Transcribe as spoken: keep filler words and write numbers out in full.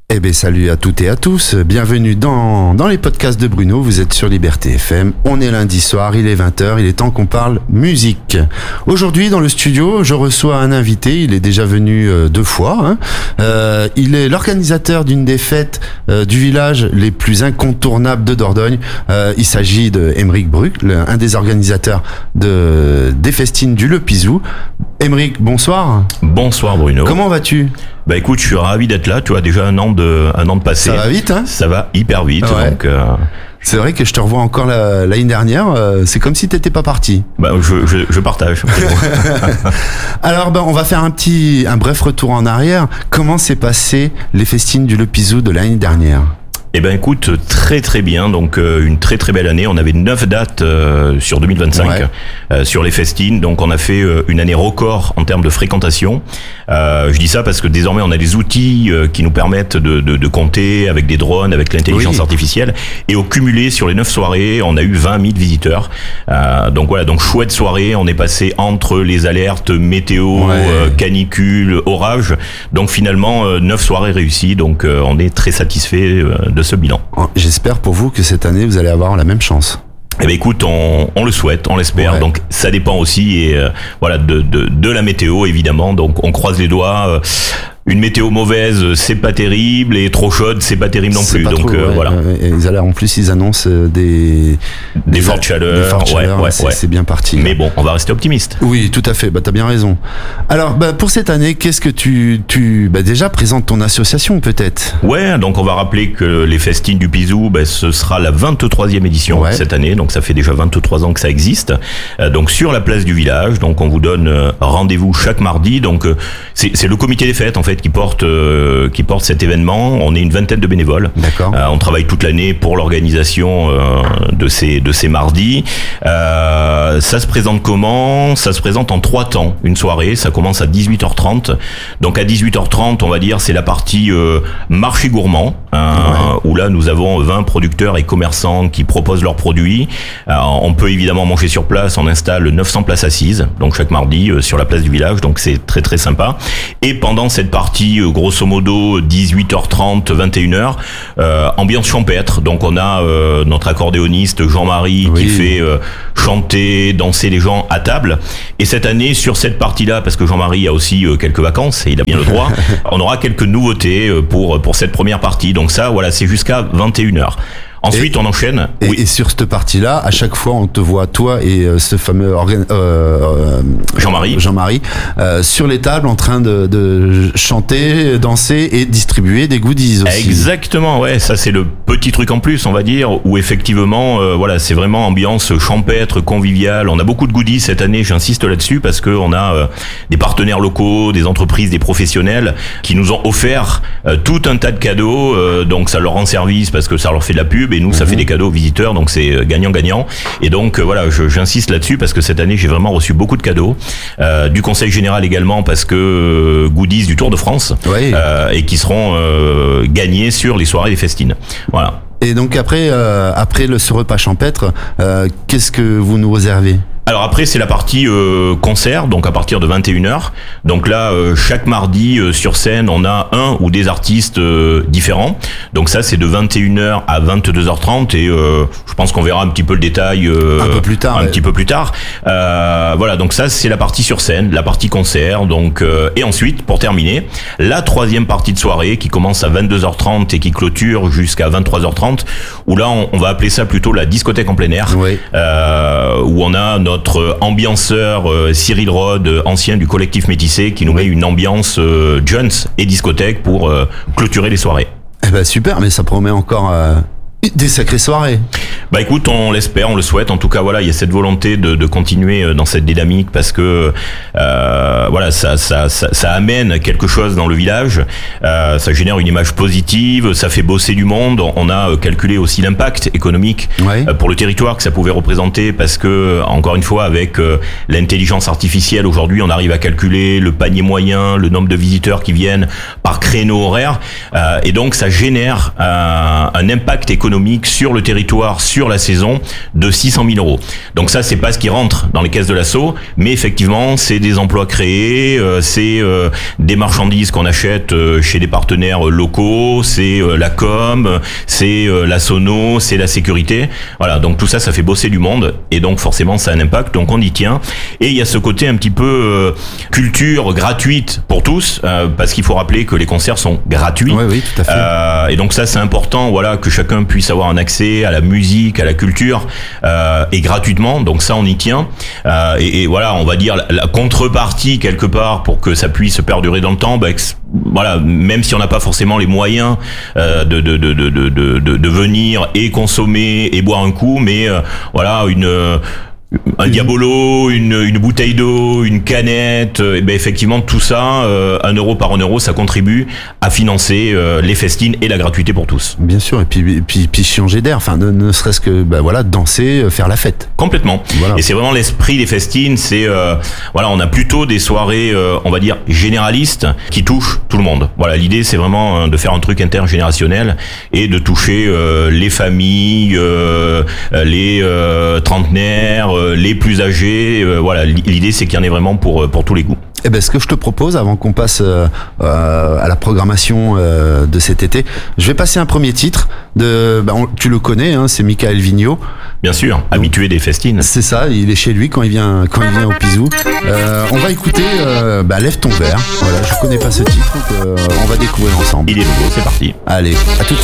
Eh bien, salut à toutes et à tous. Bienvenue dans, dans les podcasts de Bruno. Vous êtes sur Liberté F M. On est lundi soir, il est vingt heures. Il est temps qu'on parle musique. Aujourd'hui, dans le studio, je reçois un invité. Il est déjà venu euh, deux fois. Hein. Euh, il est l'organisateur d'une des fêtes euh, du village les plus incontournables de Dordogne. Euh, il s'agit de Aymeric Bruck, le, un des organisateurs de, des festines du Le Pizou. Aymeric, bonsoir. Bonsoir Bruno. Comment vas-tu ? Bah écoute, je suis ravi d'être là. Tu vois, déjà un an de un an de passé. Ça va vite, hein ? Ça va hyper vite. Ouais. Donc euh... c'est vrai que je te revois encore la, l'année dernière. Euh, c'est comme si t'étais pas parti. Bah je je, je partage. Alors ben on va faire un petit un bref retour en arrière. Comment s'est passé les festines du Le Pizou de l'année dernière ? Eh ben écoute, très très bien, donc euh, une très très belle année. On avait neuf dates euh, sur deux mille vingt-cinq ouais. euh, sur les festines, donc on a fait euh, une année record en termes de fréquentation. Euh, je dis ça parce que désormais on a des outils euh, qui nous permettent de, de, de compter avec des drones, avec l'intelligence oui. artificielle, et au cumulé sur les neuf soirées, on a eu vingt mille visiteurs. Euh, donc voilà, donc chouette soirée. On est passé entre les alertes météo, ouais. euh, canicule, orage. Donc finalement euh, neuf soirées réussies. Donc euh, on est très satisfait euh, de ce bilan. J'espère pour vous que cette année vous allez avoir la même chance. Eh ben écoute, on, on le souhaite, on l'espère. Ouais. Donc ça dépend aussi et euh, voilà de, de de la météo évidemment. Donc on croise les doigts. Euh, Une météo mauvaise, c'est pas terrible, et trop chaude, c'est pas terrible non c'est plus. Donc trop, euh, ouais, voilà. Et ils allaient, en plus, ils annoncent des des, des fortes chaleurs. Des fortes chaleurs. Ouais, ouais, c'est, ouais. c'est bien parti. Mais bon, on va rester optimiste. Oui, tout à fait. Bah t'as bien raison. Alors, bah pour cette année, qu'est-ce que tu tu bah déjà présente ton association peut-être. Ouais, donc on va rappeler que les festines du Pizou, bah, ce sera la vingt-troisième édition ouais. cette année. Donc ça fait déjà vingt-trois ans que ça existe. Euh, donc sur la place du village. Donc on vous donne euh, rendez-vous chaque mardi. Donc euh, c'est c'est le comité des fêtes en fait qui porte euh, qui porte cet événement. On est une vingtaine de bénévoles. D'accord. Euh, on travaille toute l'année pour l'organisation euh, de ces de ces mardis. Euh, ça se présente comment ? Ça se présente en trois temps. Une soirée, ça commence à dix-huit heures trente. Donc à dix-huit heures trente, on va dire, c'est la partie euh, marché gourmand, hein, ouais. où là nous avons vingt producteurs et commerçants qui proposent leurs produits. Alors, on peut évidemment manger sur place. On installe neuf cents places assises, donc chaque mardi euh, sur la place du village. Donc c'est très très sympa. Et pendant cette partie, euh, grosso modo dix-huit heures trente, vingt et une heures, euh, ambiance champêtre. Donc on a euh, notre accordéoniste Jean-Marie oui. qui fait euh, chanter, danser les gens à table. Et cette année, sur cette partie-là, parce que Jean-Marie a aussi euh, quelques vacances et il a bien le droit, on aura quelques nouveautés euh, pour pour cette première partie. Donc ça, voilà, c'est jusqu'à vingt et une heures. Ensuite, et, on enchaîne. Et, oui. et sur cette partie-là, à chaque fois, on te voit, toi et euh, ce fameux organ... euh, Jean-Marie, Jean-Marie euh, sur les tables en train de, de chanter, danser et distribuer des goodies aussi. Exactement, ouais. Ça, c'est le petit truc en plus, on va dire, où effectivement, euh, voilà, c'est vraiment ambiance champêtre, conviviale. On a beaucoup de goodies cette année, j'insiste là-dessus, parce que on a euh, des partenaires locaux, des entreprises, des professionnels qui nous ont offert euh, tout un tas de cadeaux. Euh, donc, ça leur rend service parce que ça leur fait de la pub. Et nous, ça mmh. fait des cadeaux aux visiteurs, donc c'est gagnant-gagnant. Et donc, euh, voilà, je, j'insiste là-dessus parce que cette année, j'ai vraiment reçu beaucoup de cadeaux. Euh, du Conseil Général également, parce que euh, goodies du Tour de France, oui. euh, et qui seront euh, gagnés sur les soirées des festines. Voilà. Et donc, après, euh, après le, ce repas champêtre, euh, qu'est-ce que vous nous réservez ? Alors après, c'est la partie euh, concert, donc à partir de vingt et une heures. Donc là, euh, chaque mardi, euh, sur scène, on a un ou des artistes euh, différents. Donc ça, c'est de vingt et une heures à vingt-deux heures trente. Et euh, je pense qu'on verra un petit peu le détail euh, un peu plus tard. Un ouais. petit peu plus tard. Euh, voilà, donc ça, c'est la partie sur scène, la partie concert. Donc euh, et ensuite, pour terminer, la troisième partie de soirée qui commence à vingt-deux heures trente et qui clôture jusqu'à vingt-trois heures trente, où là, on, on va appeler ça plutôt la discothèque en plein air, oui. euh, où on a notre notre ambianceur euh, Cyril Rode, euh, ancien du collectif Métissé, qui nous met une ambiance euh, Jones et discothèque pour euh, clôturer les soirées. Eh ben super, mais ça promet encore euh, des sacrées soirées. Bah écoute, on l'espère, on le souhaite. En tout cas, voilà, il y a cette volonté de, de continuer dans cette dynamique parce que euh, voilà, ça, ça, ça, ça amène quelque chose dans le village. Euh, ça génère une image positive, ça fait bosser du monde. On a calculé aussi l'impact économique ouais. pour le territoire que ça pouvait représenter parce que, encore une fois, avec euh, l'intelligence artificielle aujourd'hui, on arrive à calculer le panier moyen, le nombre de visiteurs qui viennent par créneau horaire, euh, et donc ça génère euh, un impact économique sur le territoire, sur la saison, de six cent mille euros. Donc ça, c'est pas ce qui rentre dans les caisses de l'Asso, mais effectivement, c'est des emplois créés, euh, c'est euh, des marchandises qu'on achète euh, chez des partenaires locaux, c'est euh, la com, c'est euh, la sono, c'est la sécurité. Voilà, donc tout ça, ça fait bosser du monde, et donc forcément, ça a un impact, donc on y tient. Et il y a ce côté un petit peu euh, culture gratuite pour tous, euh, parce qu'il faut rappeler que les concerts sont gratuits. Oui, oui, tout à fait. Euh, et donc ça, c'est important, voilà, que chacun puisse avoir un accès à la musique, à la culture, euh, et gratuitement. Donc ça, on y tient. Euh, et, et voilà, on va dire la, la contrepartie quelque part pour que ça puisse perdurer dans le temps. Bah, voilà, même si on n'a pas forcément les moyens euh, de, de, de, de, de, de, de venir et consommer et boire un coup, mais euh, voilà, une un diabolo, une, une bouteille d'eau, une canette, et ben effectivement tout ça, euh, un euro par un euro, ça contribue à financer euh, les festines et la gratuité pour tous. Bien sûr, et puis puis puis changer d'air, enfin ne, ne serait-ce que ben voilà, danser, faire la fête. Complètement. Voilà. Et c'est vraiment l'esprit des festines. C'est euh, voilà, on a plutôt des soirées, euh, on va dire généralistes, qui touchent tout le monde. Voilà, l'idée c'est vraiment euh, de faire un truc intergénérationnel et de toucher euh, les familles, euh, les euh, trentenaires, les plus âgés, euh, voilà, l'idée c'est qu'il y en ait vraiment pour pour tous les goûts. Eh ben, ce que je te propose, avant qu'on passe euh, euh, à la programmation euh, de cet été, je vais passer un premier titre. De, bah, on, tu le connais, hein, c'est Michael Vigneault. Bien sûr, donc, habitué des festines. C'est ça, il est chez lui quand il vient quand il vient au Pisou. Euh, on va écouter euh, bah, Lève ton verre. Voilà, je connais pas ce titre, donc euh, on va découvrir ensemble. Il est nouveau, c'est parti. Allez, à tout de suite.